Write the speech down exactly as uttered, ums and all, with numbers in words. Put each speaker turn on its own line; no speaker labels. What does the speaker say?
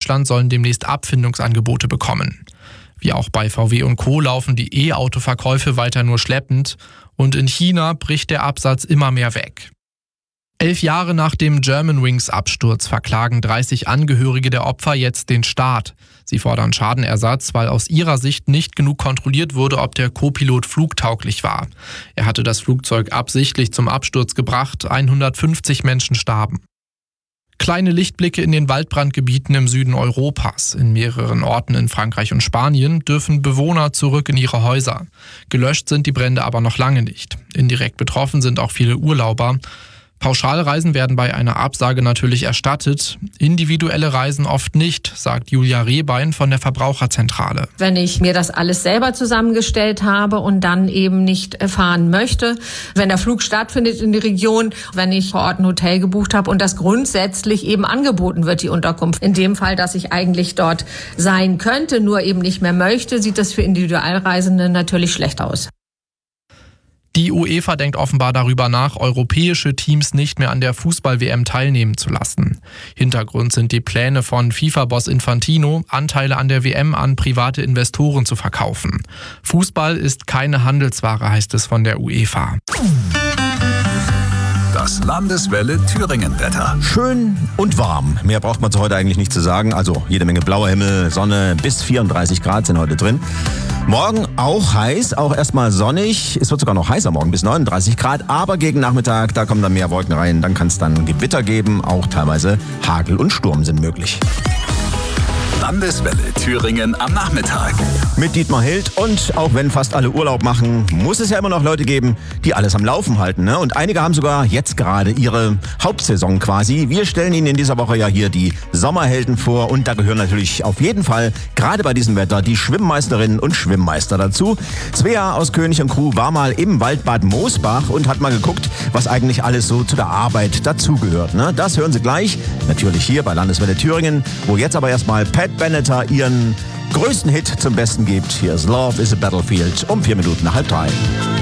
Deutschland sollen demnächst Abfindungsangebote bekommen. Wie auch bei V W und Co. laufen die E-Auto-Verkäufe weiter nur schleppend und in China bricht der Absatz immer mehr weg. Elf Jahre nach dem Germanwings-Absturz verklagen dreißig Angehörige der Opfer jetzt den Staat. Sie fordern Schadenersatz, weil aus ihrer Sicht nicht genug kontrolliert wurde, ob der Co-Pilot flugtauglich war. Er hatte das Flugzeug absichtlich zum Absturz gebracht, hundertfünfzig Menschen starben. Kleine Lichtblicke in den Waldbrandgebieten im Süden Europas. In mehreren Orten in Frankreich und Spanien dürfen Bewohner zurück in ihre Häuser. Gelöscht sind die Brände aber noch lange nicht. Indirekt betroffen sind auch viele Urlauber. Pauschalreisen werden bei einer Absage natürlich erstattet, individuelle Reisen oft nicht, sagt Julia Rehbein von der Verbraucherzentrale.
Wenn ich mir das alles selber zusammengestellt habe und dann eben nicht fahren möchte, wenn der Flug stattfindet in die Region, wenn ich vor Ort ein Hotel gebucht habe und das grundsätzlich eben angeboten wird, die Unterkunft. In dem Fall, dass ich eigentlich dort sein könnte, nur eben nicht mehr möchte, sieht das für Individualreisende natürlich schlecht aus.
Die UEFA denkt offenbar darüber nach, europäische Teams nicht mehr an der Fußball-W M teilnehmen zu lassen. Hintergrund sind die Pläne von FIFA-Boss Infantino, Anteile an der W M an private Investoren zu verkaufen. Fußball ist keine Handelsware, heißt es von der UEFA.
Das Landeswelle Thüringen-Wetter.
Schön und warm. Mehr braucht man zu heute eigentlich nicht zu sagen. Also jede Menge blauer Himmel, Sonne, bis vierunddreißig Grad sind heute drin. Morgen auch heiß, auch erstmal sonnig. Es wird sogar noch heißer morgen, bis neununddreißig Grad. Aber gegen Nachmittag, da kommen dann mehr Wolken rein. Dann kann es dann Gewitter geben. Auch teilweise Hagel und Sturm sind möglich.
Landeswelle Thüringen am Nachmittag.
Mit Dietmar Hild. Und auch wenn fast alle Urlaub machen, muss es ja immer noch Leute geben, die alles am Laufen halten. Ne? Und einige haben sogar jetzt gerade ihre Hauptsaison quasi. Wir stellen Ihnen in dieser Woche ja hier die Sommerhelden vor. Und da gehören natürlich auf jeden Fall, gerade bei diesem Wetter, die Schwimmmeisterinnen und Schwimmmeister dazu. Svea aus König und Crew war mal im Waldbad Moosbach und hat mal geguckt, was eigentlich alles so zu der Arbeit dazugehört. Ne? Das hören Sie gleich, natürlich hier bei Landeswelle Thüringen, wo jetzt aber erstmal Pat Benatar ihren größten Hit zum Besten gibt. Hier ist Love is a Battlefield um vier Minuten nach halb drei.